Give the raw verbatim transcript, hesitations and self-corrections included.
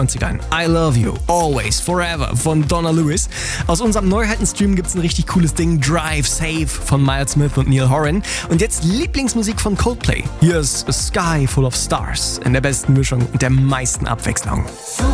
neunzigern. I Love You, Always, Forever von Donna Lewis. Aus unserem Neuheiten-Stream gibt's ein richtig cooles Ding, Drive Safe von Miles Smith und Neil Horan. Und jetzt Lieblingsmusik von Coldplay. Hier ist A Sky Full of Stars in der besten Mischung und der meisten Abwechslung.